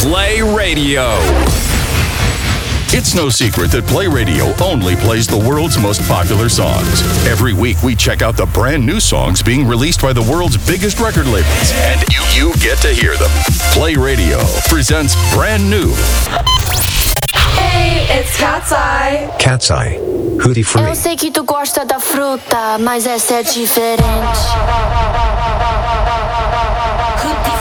Play Radio. It's no secret that Play Radio only plays the world's most popular songs. Every week, we check out the brand new songs being released by the world's biggest record labels. And you get to hear them. Play Radio presents brand new. Hey, it's Cat's Eye. Cat's Eye. Hootie Free. Eu sei que tu gosta da fruta, mas essa é diferente.